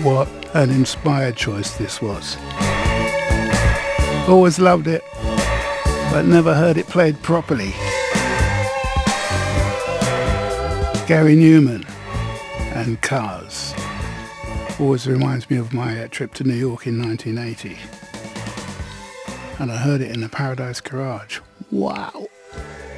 What an inspired choice this was. Always loved it, but never heard it played properly. Gary Newman and Cars. Always reminds me of my trip to New York in 1980. And I heard it in the Paradise Garage. Wow.